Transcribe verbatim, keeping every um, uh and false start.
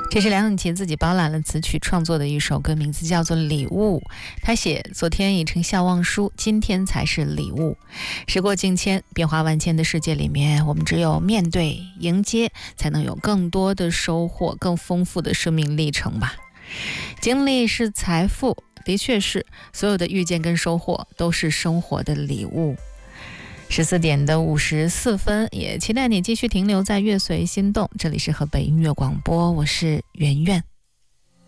这是梁咏琪自己包揽了词曲创作的一首歌，名字叫做《礼物》。他写：昨天已成笑忘书，今天才是礼物。时过境迁，变化万千的世界里面，我们只有面对迎接，才能有更多的收获，更丰富的生命历程吧。经历是财富，的确是，所有的遇见跟收获都是生活的礼物。十四点的五十四分，也期待你继续停留在乐随心动。这里是河北音乐广播，我是圆圆。